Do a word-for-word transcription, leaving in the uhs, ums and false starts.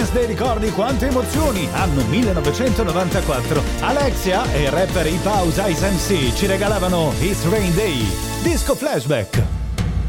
Wednesday, ricordi quante emozioni? Anno millenovecentonovantaquattro. Alexia e il rapper Hip House Ice M C ci regalavano It's Rain Day. Disco Flashback.